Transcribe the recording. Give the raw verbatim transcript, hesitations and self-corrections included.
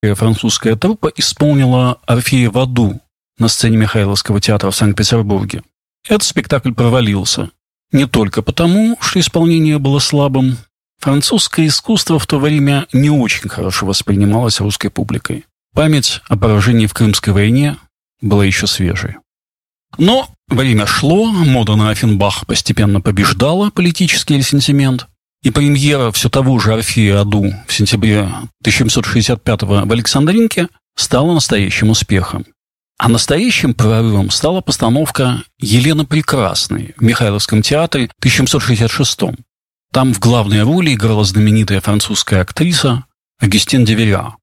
французская труппа исполнила «Орфея в аду» на сцене Михайловского театра в Санкт-Петербурге. Этот спектакль провалился. Не только потому, что исполнение было слабым. Французское искусство в то время не очень хорошо воспринималось русской публикой. Память о поражении в Крымской войне была еще свежей. Но время шло, мода на Оффенбах постепенно побеждала политический ресентимент, и премьера все того же «Орфея аду» в сентябре тысяча семьсот шестьдесят пятого в Александринке стала настоящим успехом. А настоящим прорывом стала постановка «Елены Прекрасной» в Михайловском театре в тысяча семьсот шестьдесят шестом. Там в главной роли играла знаменитая французская актриса Агюстин де Виля.